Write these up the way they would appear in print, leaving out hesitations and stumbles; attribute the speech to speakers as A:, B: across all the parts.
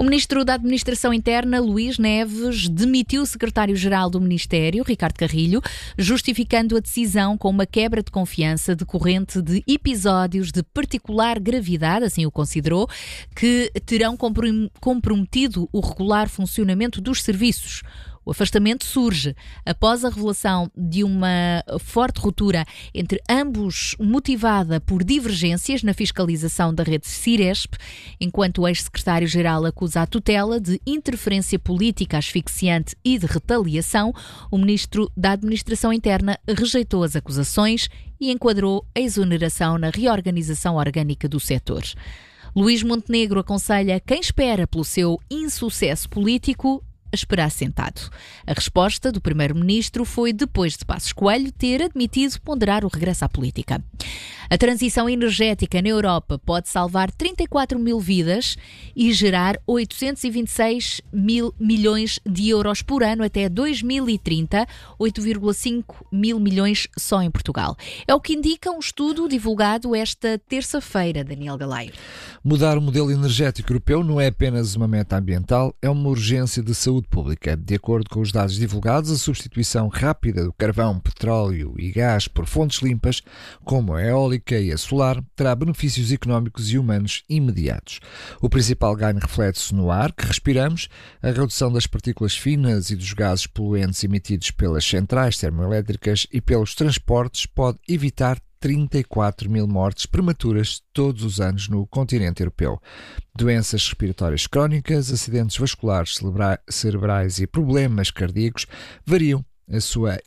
A: Ministro da Administração Interna, Luís Neves, demitiu o secretário-geral do Ministério, Ricardo Carrilho, justificando a decisão com uma quebra de confiança decorrente de episódios de particular gravidade, assim o considerou, que terão comprometido o regular funcionamento dos serviços. O afastamento surge após a revelação de uma forte ruptura entre ambos, motivada por divergências na fiscalização da rede Ciresp, enquanto o ex-secretário-geral acusa a tutela de interferência política asfixiante e de retaliação. O ministro da Administração Interna rejeitou as acusações e enquadrou a exoneração na reorganização orgânica do setor. Luís Montenegro aconselha quem espera pelo seu insucesso político a esperar sentado. A resposta do primeiro-ministro foi depois de Passos Coelho ter admitido ponderar o regresso à política. A transição energética na Europa pode salvar 34 mil vidas e gerar 826 mil milhões de euros por ano até 2030, 8,5 mil milhões só em Portugal. É o que indica um estudo divulgado esta terça-feira, Daniel Galaio.
B: Mudar o modelo energético europeu não é apenas uma meta ambiental, é uma urgência de saúde pública. De acordo com os dados divulgados, a substituição rápida do carvão, petróleo e gás por fontes limpas, como a eólica e a solar, terá benefícios económicos e humanos imediatos. O principal ganho reflete-se no ar que respiramos, a redução das partículas finas e dos gases poluentes emitidos pelas centrais termoelétricas e pelos transportes pode evitar 34 mil mortes prematuras todos os anos no continente europeu. Doenças respiratórias crónicas, acidentes vasculares cerebrais e problemas cardíacos veriam a sua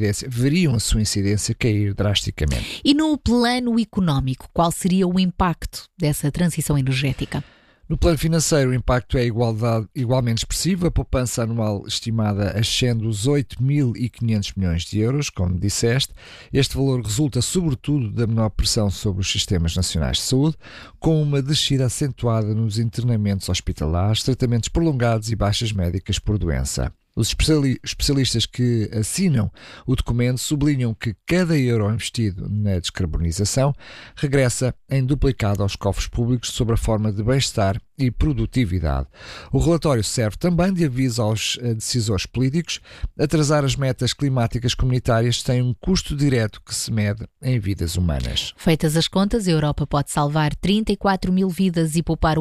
B: incidência cair drasticamente.
A: E no plano económico, qual seria o impacto dessa transição energética?
B: No plano financeiro, o impacto é igualmente expressivo. A poupança anual estimada ascende os 8.500 milhões de euros, como disseste. Este valor resulta sobretudo da menor pressão sobre os sistemas nacionais de saúde, com uma descida acentuada nos internamentos hospitalares, tratamentos prolongados e baixas médicas por doença. Os especialistas que assinam o documento sublinham que cada euro investido na descarbonização regressa em duplicado aos cofres públicos sob a forma de bem-estar e produtividade. O relatório serve também de aviso aos decisores políticos. Atrasar as metas climáticas comunitárias tem um custo direto que se mede em vidas humanas.
A: Feitas as contas, a Europa pode salvar 34 mil vidas e poupar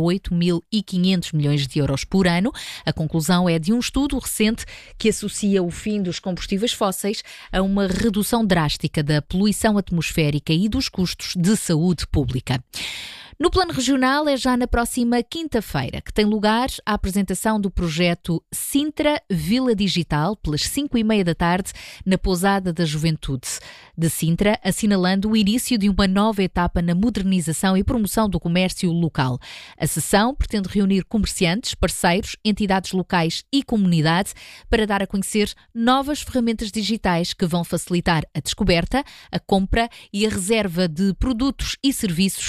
A: 8.500 milhões de euros por ano. A conclusão é de um estudo recente que associa o fim dos combustíveis fósseis a uma redução drástica da poluição atmosférica e dos custos de saúde pública. No plano regional, é já na próxima quinta-feira que tem lugar a apresentação do projeto Sintra Vila Digital, pelas 5:30 da tarde, na Pousada da Juventude de Sintra, assinalando o início de uma nova etapa na modernização e promoção do comércio local. A sessão pretende reunir comerciantes, parceiros, entidades locais e comunidade para dar a conhecer novas ferramentas digitais que vão facilitar a descoberta, a compra e a reserva de produtos e serviços